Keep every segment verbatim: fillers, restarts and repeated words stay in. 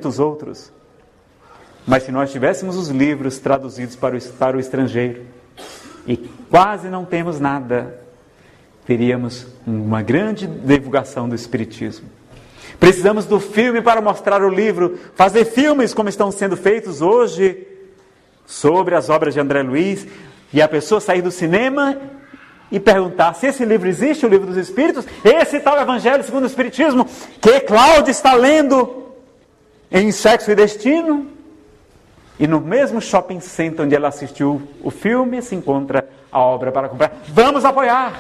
muitos outros. Mas se nós tivéssemos os livros traduzidos para o, para o estrangeiro, e quase não temos nada, teríamos uma grande divulgação do Espiritismo. Precisamos do filme para mostrar o livro, fazer filmes como estão sendo feitos hoje, sobre as obras de André Luiz, e a pessoa sair do cinema e perguntar se esse livro existe, o Livro dos Espíritos, esse tal Evangelho segundo o Espiritismo, que Cláudia está lendo em Sexo e Destino, e no mesmo shopping center onde ela assistiu o filme, se encontra a obra para comprar. Vamos apoiar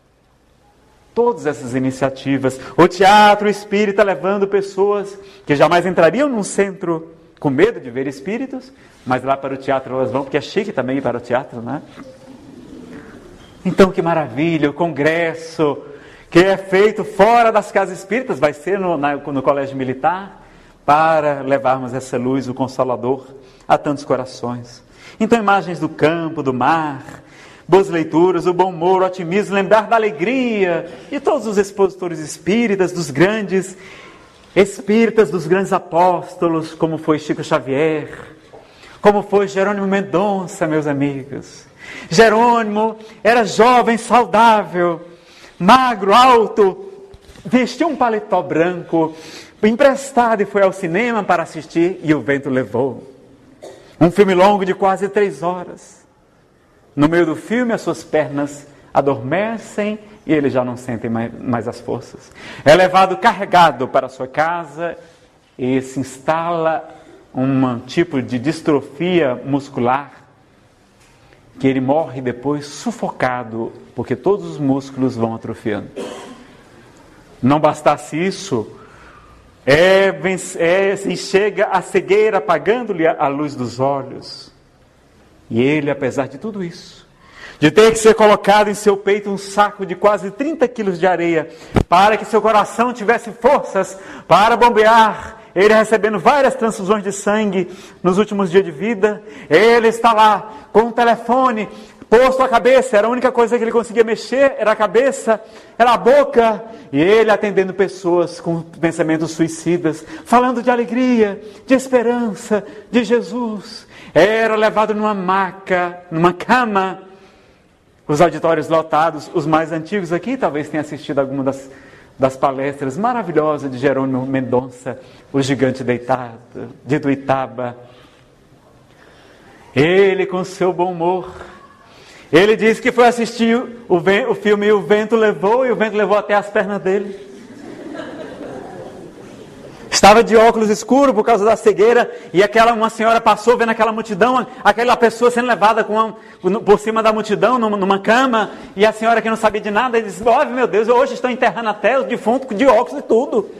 todas essas iniciativas. O teatro espírita levando pessoas que jamais entrariam num centro com medo de ver espíritos, mas lá para o teatro elas vão, porque é chique também ir para o teatro, né? Então que maravilha, o congresso que é feito fora das casas espíritas, vai ser no, na, no colégio militar, para levarmos essa luz, o Consolador, a tantos corações. Então imagens do campo, do mar, boas leituras, o bom humor, o otimismo, lembrar da alegria de todos os expositores espíritas, dos grandes espíritas, dos grandes apóstolos, como foi Chico Xavier, como foi Jerônimo Mendonça, meus amigos. Jerônimo era jovem, saudável, magro, alto, vestiu um paletó branco, emprestado, e foi ao cinema para assistir, e o vento levou. Um filme longo de quase três horas. No meio do filme, as suas pernas adormecem e ele já não sente mais, mais as forças. É levado carregado para a sua casa e se instala um tipo de distrofia muscular, que ele morre depois sufocado, porque todos os músculos vão atrofiando. Não bastasse isso, é, é, assim, chega a cegueira, apagando-lhe a, a luz dos olhos. E ele, apesar de tudo isso, de ter que ser colocado em seu peito um saco de quase trinta quilos de areia, para que seu coração tivesse forças para bombear, ele recebendo várias transfusões de sangue nos últimos dias de vida, ele está lá com o telefone posto à cabeça, era a única coisa que ele conseguia mexer, era a cabeça, era a boca, e ele atendendo pessoas com pensamentos suicidas, falando de alegria, de esperança, de Jesus. Era levado numa maca, numa cama, os auditórios lotados, os mais antigos aqui talvez tenham assistido alguma das, das palestras maravilhosas de Jerônimo Mendonça, o gigante deitado, de Duitaba. Ele, com seu bom humor, ele disse que foi assistir o, o filme e o vento levou, e o vento levou até as pernas dele. Estava de óculos escuros por causa da cegueira, e aquela, uma senhora passou vendo aquela multidão, aquela pessoa sendo levada com uma, por cima da multidão, numa, numa cama, e a senhora que não sabia de nada, disse: ó, meu Deus, hoje estão enterrando até os defuntos de óculos e tudo.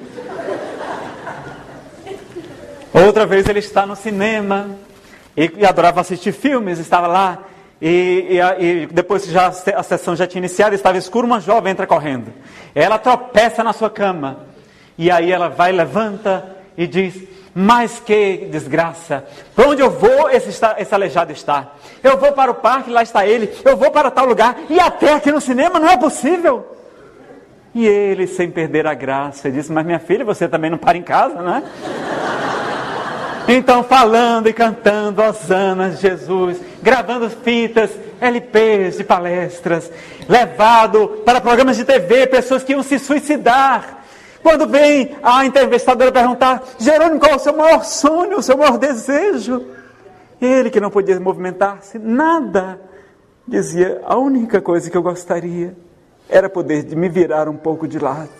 Outra vez ele está no cinema, e, e adorava assistir filmes, estava lá, e, e, e depois que já, a sessão já tinha iniciado, estava escuro, uma jovem entra correndo. Ela tropeça na sua cama, e aí ela vai, levanta e diz: mas que desgraça, para onde eu vou esse, está, esse aleijado está? Eu vou para o parque, lá está ele, eu vou para tal lugar, e até aqui no cinema não é possível. E ele, sem perder a graça, disse: mas minha filha, você também não para em casa, não é? Então, falando e cantando hosanas de Jesus, gravando fitas, L Ps de palestras, levado para programas de T V, pessoas que iam se suicidar. Quando vem a entrevistadora perguntar: Jerônimo, qual é o seu maior sonho, o seu maior desejo? Ele, que não podia movimentar-se, nada, dizia: a única coisa que eu gostaria era poder me virar um pouco de lado.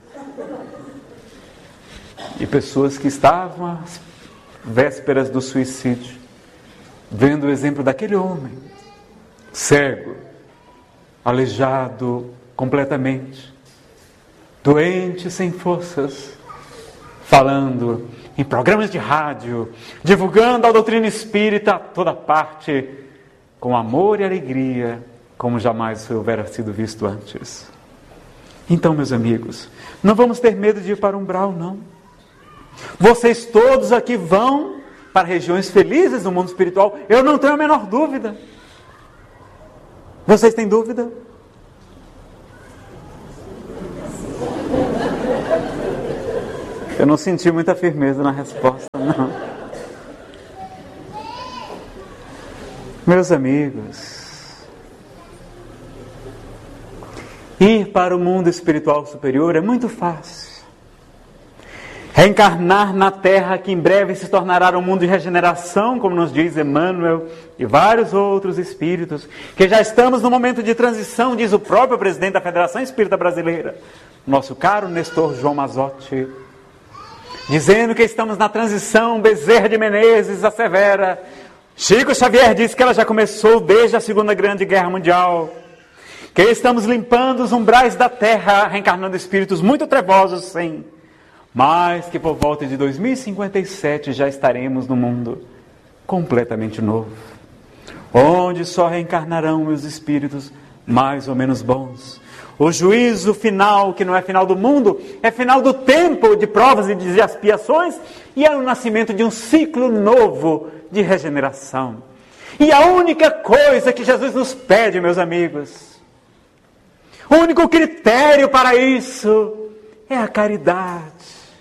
E pessoas que estavam às vésperas do suicídio, vendo o exemplo daquele homem, cego, aleijado completamente, doente, sem forças, falando em programas de rádio, divulgando a doutrina espírita a toda parte, com amor e alegria, como jamais houvera sido visto antes. Então, meus amigos, não vamos ter medo de ir para o umbral, não. Vocês todos aqui vão para regiões felizes do mundo espiritual, eu não tenho a menor dúvida. Vocês têm dúvida? Eu não senti muita firmeza na resposta, não. Meus amigos, ir para o mundo espiritual superior é muito fácil. Reencarnar na Terra, que em breve se tornará um mundo de regeneração, como nos diz Emmanuel e vários outros espíritos, que já estamos no momento de transição, diz o próprio presidente da Federação Espírita Brasileira, nosso caro Nestor João Mazzotti, dizendo que estamos na transição. Bezerra de Menezes assevera, Chico Xavier disse que ela já começou desde a Segunda Grande Guerra Mundial, que estamos limpando os umbrais da Terra, reencarnando espíritos muito trevosos, sim, mas que por volta de dois mil e cinquenta e sete já estaremos num mundo completamente novo, onde só reencarnarão os espíritos mais ou menos bons. O juízo final, que não é final do mundo, é final do tempo de provas e de expiações, e é o nascimento de um ciclo novo de regeneração. E a única coisa que Jesus nos pede, meus amigos, o único critério para isso é a caridade.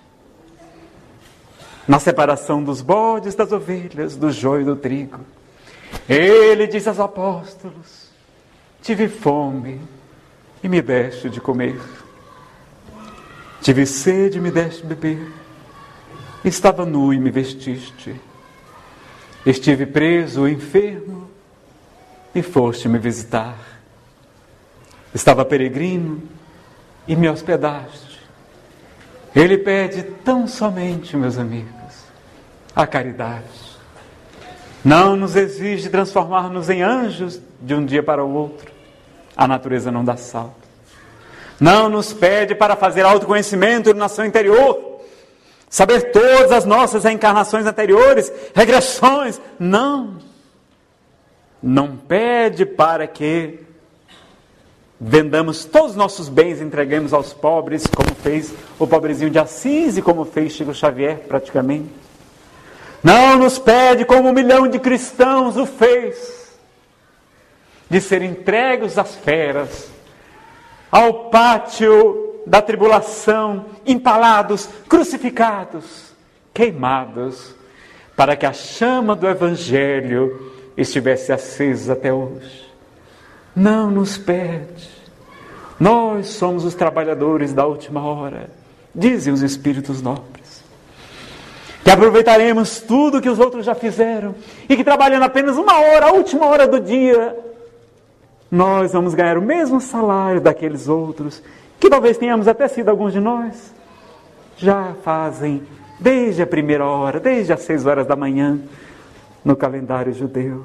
Na separação dos bodes, das ovelhas, do joio e do trigo. Ele disse aos apóstolos: tive fome e me deste de comer. Tive sede e me deste de beber. Estava nu e me vestiste. Estive preso ou enfermo e foste me visitar. Estava peregrino e me hospedaste. Ele pede tão somente, meus amigos, a caridade. Não nos exige transformar-nos em anjos de um dia para o outro. A natureza não dá salto. Não nos pede para fazer autoconhecimento e iluminação interior, saber todas as nossas reencarnações anteriores, regressões. Não. Não pede para que vendamos todos os nossos bens e entreguemos aos pobres, como fez o pobrezinho de Assis e como fez Chico Xavier praticamente. Não nos pede, como um milhão de cristãos o fez, de ser entregues às feras, ao pátio da tribulação, empalados, crucificados, queimados, para que a chama do Evangelho estivesse acesa até hoje. Não nos pede. Nós somos os trabalhadores da última hora, dizem os espíritos nobres, que aproveitaremos tudo que os outros já fizeram e que trabalhando apenas uma hora, a última hora do dia, nós vamos ganhar o mesmo salário daqueles outros, que talvez tenhamos até sido alguns de nós, já fazem desde a primeira hora, desde as seis horas da manhã, no calendário judeu.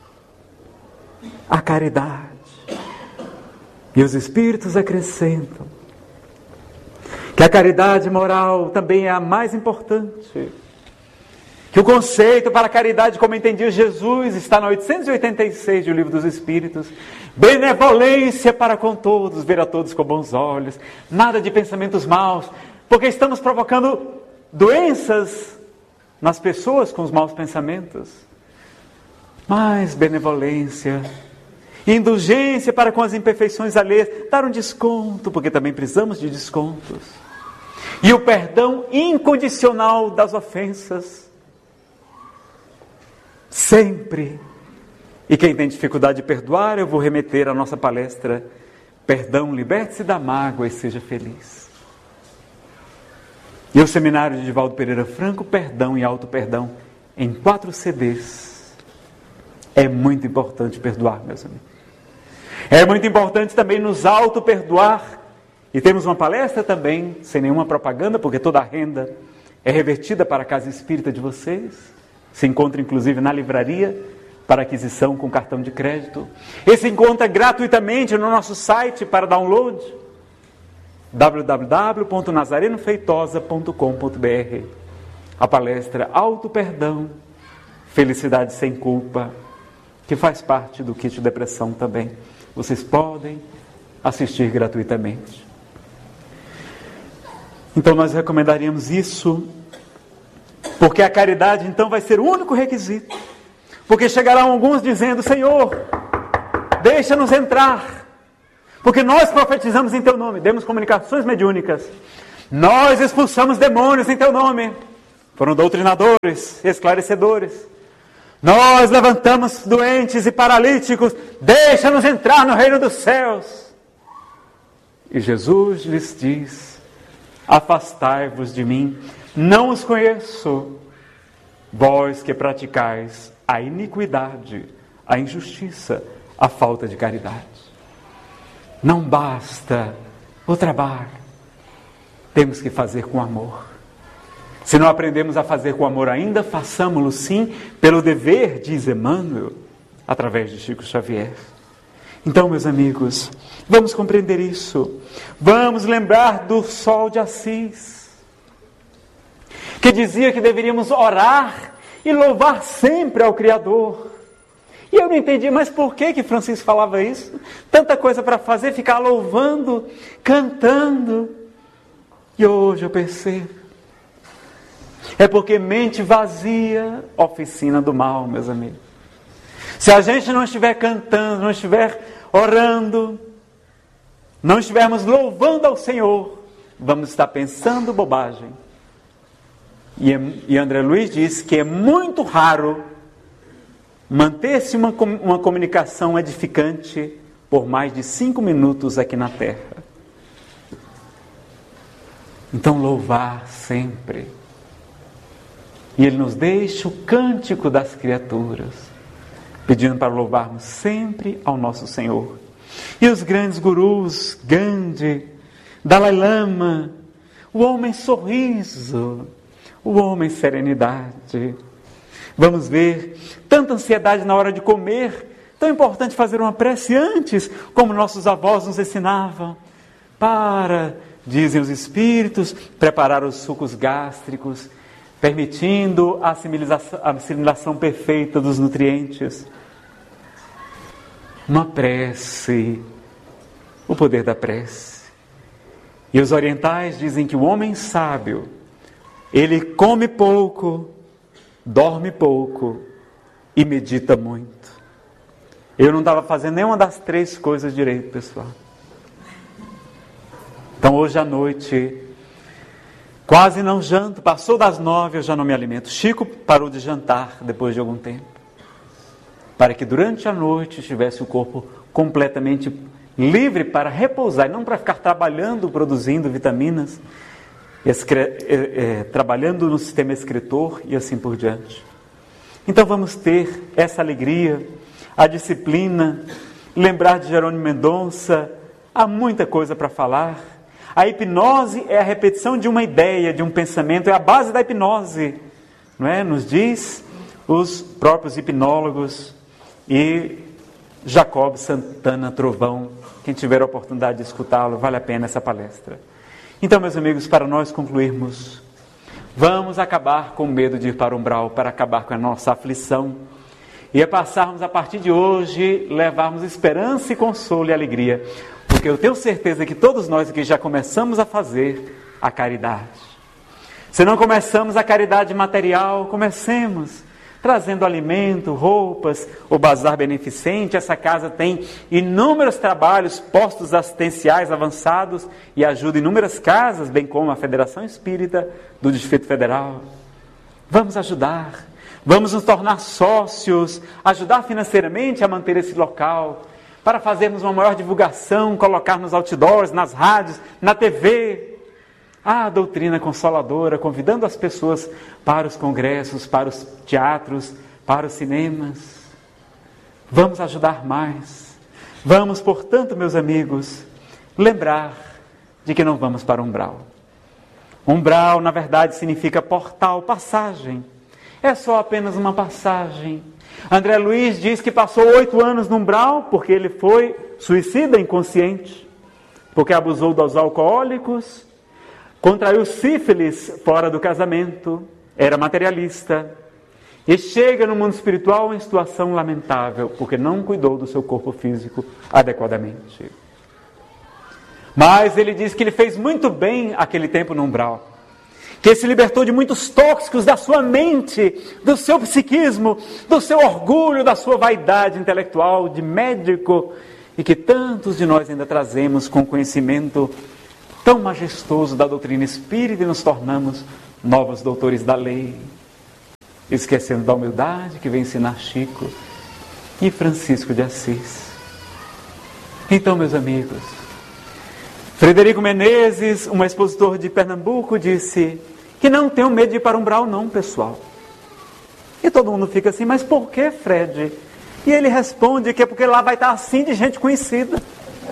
A caridade. E os espíritos acrescentam que a caridade moral também é a mais importante. Que o conceito para a caridade, como entendia Jesus, está na oitocentos e oitenta e seis do Livro dos Espíritos. Benevolência para com todos, ver a todos com bons olhos. Nada de pensamentos maus, porque estamos provocando doenças nas pessoas com os maus pensamentos. Mas benevolência, indulgência para com as imperfeições alheias, dar um desconto, porque também precisamos de descontos. E o perdão incondicional das ofensas. Sempre. E quem tem dificuldade de perdoar, eu vou remeter à nossa palestra Perdão, liberte-se da mágoa e seja feliz. E o seminário de Divaldo Pereira Franco, Perdão e Auto-Perdão, em quatro C Ds. É muito importante perdoar, meus amigos. É muito importante também nos auto-perdoar. E temos uma palestra também, sem nenhuma propaganda, porque toda a renda é revertida para a casa espírita de vocês. Se encontra inclusive na livraria para aquisição com cartão de crédito. Esse encontra gratuitamente no nosso site para download, w w w ponto nazareno feitosa ponto com ponto b r. A palestra Auto-Perdão, Felicidade Sem Culpa, que faz parte do kit depressão também. Vocês podem assistir gratuitamente. Então nós recomendaríamos isso, porque a caridade então vai ser o único requisito. Porque chegarão alguns dizendo: Senhor, deixa-nos entrar, porque nós profetizamos em Teu nome, demos comunicações mediúnicas. Nós expulsamos demônios em teu nome. Foram doutrinadores, esclarecedores. Nós levantamos doentes e paralíticos. Deixa-nos entrar no reino dos céus. E Jesus lhes diz: afastai-vos de mim, não os conheço. Vós que praticais a iniquidade, a injustiça, a falta de caridade. Não basta o trabalho. Temos que fazer com amor. Se não aprendemos a fazer com amor ainda, façamo-lo sim, pelo dever, diz Emmanuel, através de Chico Xavier. Então, meus amigos, vamos compreender isso. Vamos lembrar do Sol de Assis, que dizia que deveríamos orar e louvar sempre ao Criador. E eu não entendi, mas por que que Francisco falava isso? Tanta coisa para fazer, ficar louvando, cantando. E hoje eu percebo. É porque mente vazia, oficina do mal, meus amigos. Se a gente não estiver cantando, não estiver orando, não estivermos louvando ao Senhor, vamos estar pensando bobagem. E, e André Luiz diz que é muito raro manter-se uma, uma comunicação edificante por mais de cinco minutos aqui na Terra. Então louvar sempre. E Ele nos deixa o cântico das criaturas, pedindo para louvarmos sempre ao nosso Senhor. E os grandes gurus, Gandhi, Dalai Lama, o homem sorriso, o homem serenidade. Vamos ver tanta ansiedade na hora de comer, tão importante fazer uma prece antes, como nossos avós nos ensinavam, para, dizem os espíritos, preparar os sucos gástricos, permitindo a assimilação, a assimilação perfeita dos nutrientes. Uma prece, o poder da prece. E os orientais dizem que o homem sábio, ele come pouco, dorme pouco e medita muito. Eu não estava fazendo nenhuma das três coisas direito, pessoal. Então hoje à noite, quase não janto, passou das nove, eu já não me alimento. Chico parou de jantar depois de algum tempo, para que durante a noite tivesse o corpo completamente livre para repousar, e não para ficar trabalhando, produzindo vitaminas, escre- é, é, trabalhando no sistema escritor e assim por diante. Então vamos ter essa alegria, a disciplina, lembrar de Jerônimo Mendonça. Há muita coisa para falar. A hipnose é a repetição de uma ideia, de um pensamento, é a base da hipnose, não é? Nos diz os próprios hipnólogos. E Jacob Santana Trovão, quem tiver a oportunidade de escutá-lo, vale a pena essa palestra. Então, meus amigos, para nós concluirmos, vamos acabar com o medo de ir para o umbral, para acabar com a nossa aflição, e é passarmos a partir de hoje, levarmos esperança e consolo e alegria, porque eu tenho certeza que todos nós aqui já começamos a fazer a caridade. Se não começamos a caridade material, comecemos trazendo alimento, roupas, o bazar beneficente. Essa casa tem inúmeros trabalhos, postos assistenciais avançados e ajuda inúmeras casas, bem como a Federação Espírita do Distrito Federal. Vamos ajudar, vamos nos tornar sócios, ajudar financeiramente a manter esse local, para fazermos uma maior divulgação, colocar nos outdoors, nas rádios, na T V. A doutrina consoladora, convidando as pessoas para os congressos, para os teatros, para os cinemas. Vamos ajudar mais. Vamos, portanto, meus amigos, lembrar de que não vamos para o umbral. Umbral, na verdade, significa portal, passagem. É só apenas uma passagem. André Luiz diz que passou oito anos no umbral porque ele foi suicida inconsciente, porque abusou dos alcoólicos, contraiu sífilis fora do casamento, era materialista, e chega no mundo espiritual em situação lamentável, porque não cuidou do seu corpo físico adequadamente. Mas ele diz que ele fez muito bem aquele tempo no umbral, que se libertou de muitos tóxicos da sua mente, do seu psiquismo, do seu orgulho, da sua vaidade intelectual de médico, e que tantos de nós ainda trazemos com conhecimento tão majestoso da doutrina espírita e nos tornamos novos doutores da lei, esquecendo da humildade que vem ensinar Chico e Francisco de Assis. Então, meus amigos, Frederico Menezes, um expositor de Pernambuco, disse que não tenham medo de ir para o umbral não, pessoal. E todo mundo fica assim, mas por que, Fred? E ele responde que é porque lá vai estar assim de gente conhecida.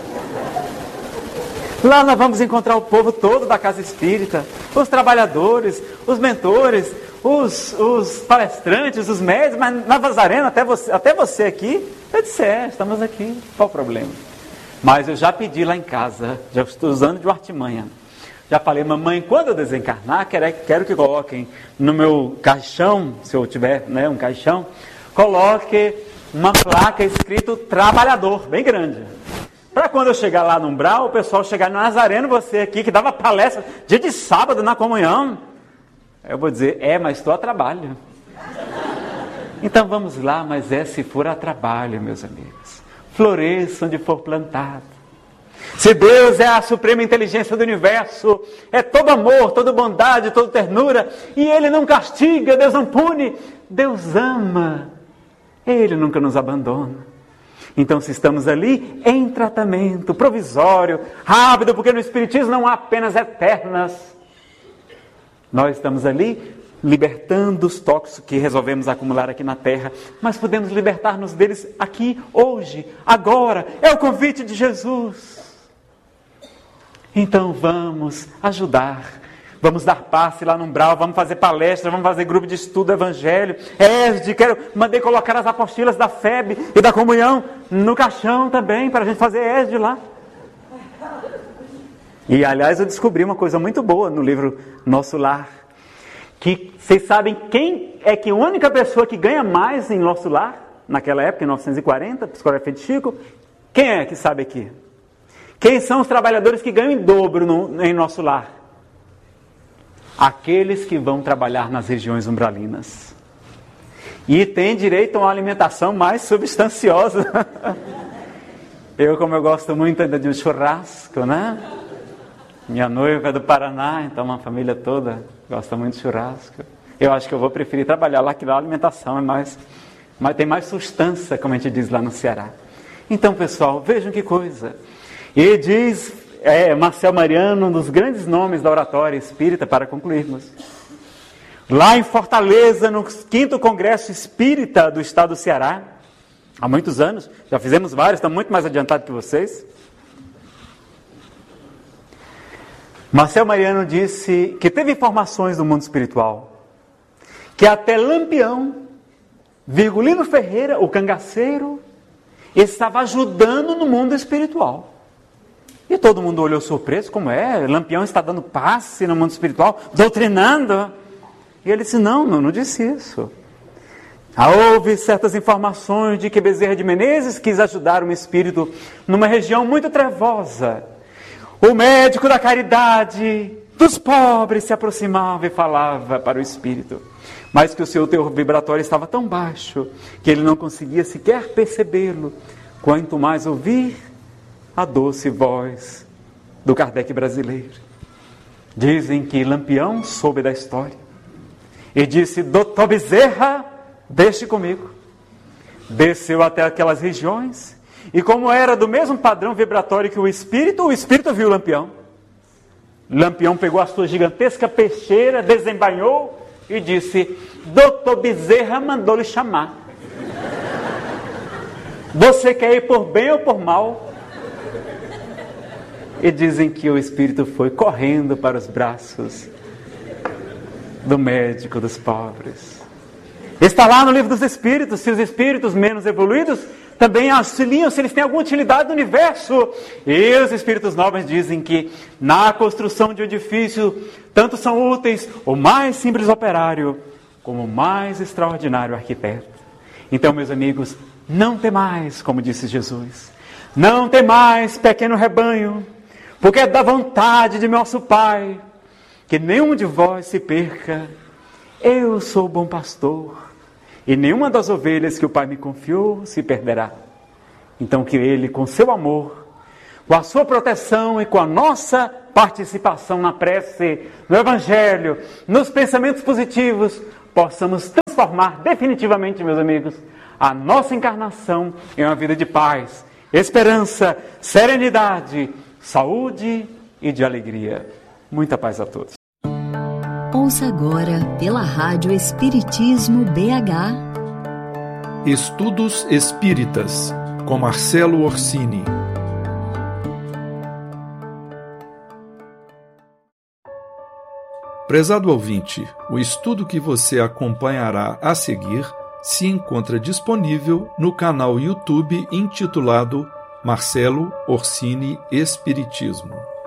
Lá nós vamos encontrar o povo todo da casa espírita, os trabalhadores, os mentores, os, os palestrantes, os médios, mas na Vazarena, até você, até você aqui, eu disse, é, estamos aqui, qual o problema? Mas eu já pedi lá em casa, já estou usando de uma artimanha. Já falei, mamãe, quando eu desencarnar, quero, quero que coloquem no meu caixão, se eu tiver, né, um caixão, coloque uma placa escrito trabalhador, bem grande. Para quando eu chegar lá no umbral, o pessoal chegar no Nazareno, você aqui que dava palestra dia de sábado na comunhão, eu vou dizer, é, mas estou a trabalho. Então vamos lá, mas é se for a trabalho, meus amigos. Floresça onde for plantado. Se Deus é a suprema inteligência do universo, é todo amor, toda bondade, toda ternura, e Ele não castiga, Deus não pune, Deus ama, Ele nunca nos abandona. Então, se estamos ali em tratamento provisório, rápido, porque no Espiritismo não há penas eternas, nós estamos ali libertando os tóxicos que resolvemos acumular aqui na Terra, mas podemos libertar-nos deles aqui, hoje, agora, é o convite de Jesus. Então vamos ajudar, vamos dar passe lá no umbral, vamos fazer palestra, vamos fazer grupo de estudo do Evangelho. É, de quero, mandei colocar as apostilas da F E B e da comunhão no caixão também, para a gente fazer E S D lá. E aliás eu descobri uma coisa muito boa no livro Nosso Lar, que vocês sabem quem é que a única pessoa que ganha mais em Nosso Lar, naquela época, em mil novecentos e quarenta, psicografia de Chico, quem é que sabe aqui? Quem são os trabalhadores que ganham em dobro no, em Nosso Lar? Aqueles que vão trabalhar nas regiões umbralinas. E têm direito a uma alimentação mais substanciosa. Eu, como eu gosto muito ainda de um churrasco, né? Minha noiva é do Paraná, então uma família toda gosta muito de churrasco. Eu acho que eu vou preferir trabalhar lá, que lá a alimentação é mais, mais, tem mais substância, como a gente diz lá no Ceará. Então, pessoal, vejam que coisa. E diz é, Marcel Mariano, um dos grandes nomes da oratória espírita, para concluirmos. Lá em Fortaleza, no quinto Congresso Espírita do Estado do Ceará, há muitos anos, já fizemos vários, estamos muito mais adiantados que vocês. Marcel Mariano disse que teve informações do mundo espiritual, que até Lampião, Virgulino Ferreira, o cangaceiro, estava ajudando no mundo espiritual. E todo mundo olhou surpreso, como é? Lampião está dando passe no mundo espiritual, doutrinando. E ele disse, não, não, não disse isso. Houve certas informações de que Bezerra de Menezes quis ajudar um espírito numa região muito trevosa. O médico da caridade dos pobres se aproximava e falava para o espírito, mas que o seu teor vibratório estava tão baixo que ele não conseguia sequer percebê-lo, quanto mais ouvir a doce voz do Kardec brasileiro. Dizem que Lampião soube da história e disse, doutor Bezerra, deixe comigo. Desceu até aquelas regiões e, como era do mesmo padrão vibratório que o espírito, o espírito viu Lampião. Lampião pegou a sua gigantesca peixeira, desembainhou e disse, doutor Bezerra mandou lhe chamar. Você quer ir por bem ou por mal? E dizem que o espírito foi correndo para os braços do médico dos pobres. Está lá no livro dos espíritos, se os espíritos menos evoluídos também auxiliam, se eles têm alguma utilidade no universo. E os espíritos nobres dizem que na construção de um edifício, tanto são úteis o mais simples operário, como o mais extraordinário arquiteto. Então, meus amigos, não temais, como disse Jesus. Não temais, pequeno rebanho, porque é da vontade de nosso Pai que nenhum de vós se perca. Eu sou o bom pastor, e nenhuma das ovelhas que o Pai me confiou se perderá. Então que Ele, com seu amor, com a sua proteção e com a nossa participação na prece, no Evangelho, nos pensamentos positivos, possamos transformar definitivamente, meus amigos, a nossa encarnação em uma vida de paz, esperança, serenidade, saúde e de alegria. Muita paz a todos. Ouça agora pela Rádio Espiritismo B H Estudos Espíritas, com Marcelo Orsini. Prezado ouvinte, o estudo que você acompanhará a seguir se encontra disponível no canal YouTube intitulado Marcelo Orsini Espiritismo.